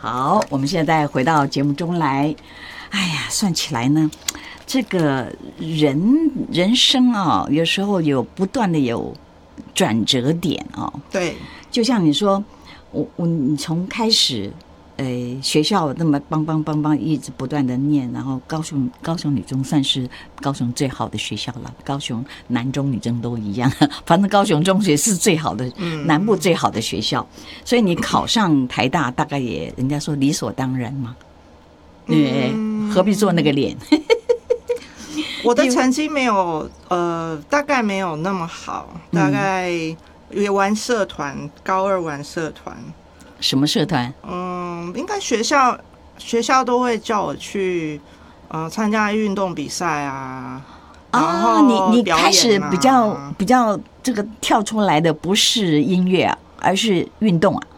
好，我们现在回到节目中来。哎呀，算起来呢，这个人生啊，有时候有不断的有转折点啊。 对， 就像你说，你从开始，学校那么邦一直不断的念，然后高雄女中算是高雄最好的学校了，高雄南中女中都一样，反正高雄中学是最好的，南部最好的学校，所以你考上台大大概也人家说理所当然嘛，何必做那个脸？ 我的成绩没有大概没有那么好，大概也玩社团，高二玩社团。 什么社团？ 应该学校都会叫我去参加运动比赛啊。 你开始比较这个跳出来的不是音乐啊，而是运动啊。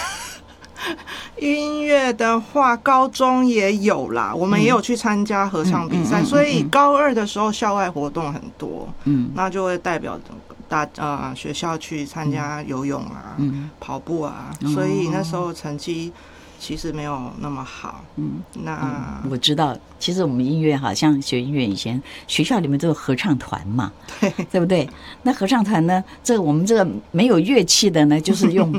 音乐的话，高中也有啦，我们也有去参加合唱比赛，所以高二的时候校外活动很多，那就会代表学校去参加游泳啊、跑步啊，所以那时候成绩其实没有那么好。我知道，其实我们音乐好像学音乐以前学校里面都有合唱团嘛，对不对？那合唱团呢，我们这个没有乐器的呢，就是用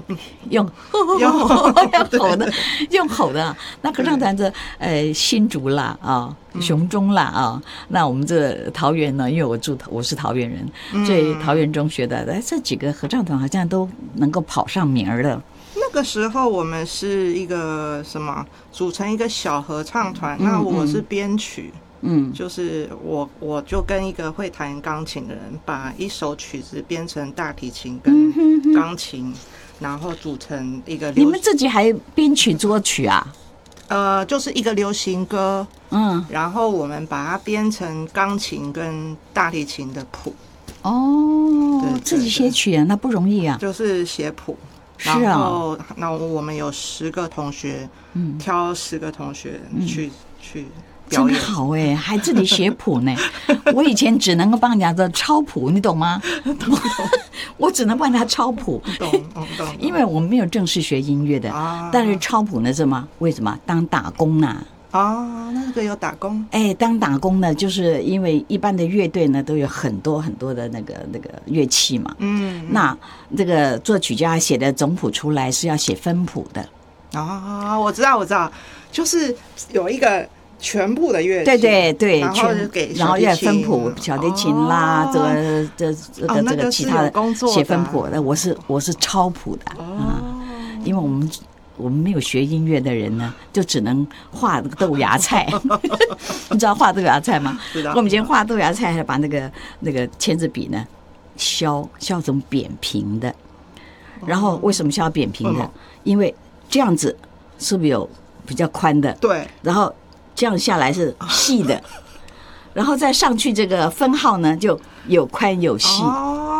吼的。那合唱团新竹啦啊，雄中啦啊，那我们这桃园呢，因为我是桃园人，所以桃园中学的这几个合唱团好像都能够跑上名儿了。 那个时候我们是一个组成一个小合唱团，那我是编曲，就是我就跟一个会弹钢琴的人，把一首曲子编成大提琴跟钢琴，然后组成一个你们自己还编曲作曲啊？ 就是一个流行歌，然后我们把它编成钢琴跟大提琴的谱。对， 自己写曲啊，那不容易啊。 就是写谱。 然后，那我们有10个同学，挑10个同学去表演， 真好哎，还自己写谱呢。我以前只能够帮人家抄谱，你懂吗？我只能帮人家抄谱， 懂。 因为我们没有正式学音乐的，但是抄谱呢，为什么当打工呢？ 那个有打工， 当打工呢，就是因为一般的乐队呢都有很多很多的那个乐器嘛，那这个作曲家写的总谱出来是要写分谱的。 我知道，就是有一个全部的乐器， 对，然后要分谱，小提琴啦，这个其他的写分谱的，我是抄谱的因为我们没有学音乐的人呢，就只能画那个豆芽菜。你知道画豆芽菜吗？我们以前画豆芽菜，还把那个签字笔呢削成扁平的。然后为什么削扁平的？因为这样子是不是有比较宽的？ 对。 然后这样下来是细的，然后再上去这个分号呢就有宽有细。